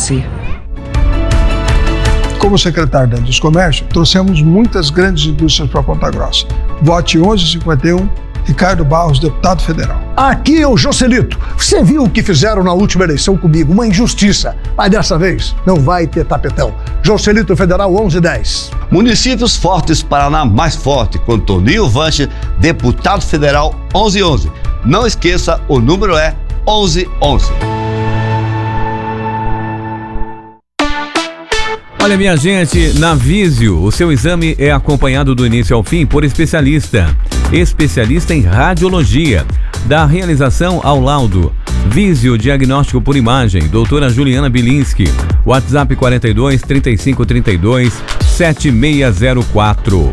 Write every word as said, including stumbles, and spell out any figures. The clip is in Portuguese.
onze. Como secretário da Indústria e Comércio, trouxemos muitas grandes indústrias para Ponta Grossa. Vote onze cinquenta e um, Ricardo Barros, deputado federal. Aqui é o Joselito. Você viu o que fizeram na última eleição comigo? Uma injustiça. Mas dessa vez não vai ter tapetão. Joselito Federal onze dez. Municípios fortes, Paraná mais forte, com Toninho Vanche, deputado federal onze onze. Não esqueça, o número é onze onze. Olha, minha gente, na Vísio, o seu exame é acompanhado do início ao fim por especialista. Especialista em radiologia. Da realização ao laudo. Vísio Diagnóstico por Imagem, doutora Juliana Bilinski. WhatsApp quarenta e dois, trinta e cinco, trinta e dois, setenta e seis zero quatro.